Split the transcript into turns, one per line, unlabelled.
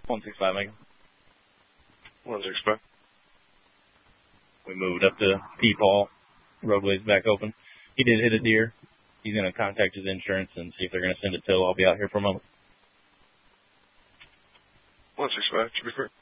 165, Megan.
165.
We moved up to Peepaw. Roadway's back open. He did hit a deer. He's going to contact his insurance and see if they're going to send a tow. I'll be out here for a moment.
165, to be fair.